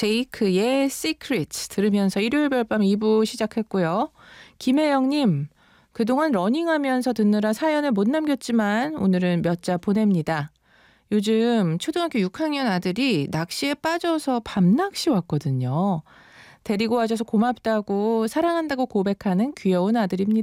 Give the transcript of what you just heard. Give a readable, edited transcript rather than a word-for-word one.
제이크의 Secret 들으면서 일요일 별밤 2부 시작했고요. 김혜영님, 그동안 러닝하면서 듣느라 사연을 못 남겼지만 오늘은 몇 자 보냅니다. 요즘 초등학교 6학년 아들이 낚시에 빠져서 밤낚시 왔거든요. 데리고 와줘서 고맙다고 사랑한다고 고백하는 귀여운 아들입니다.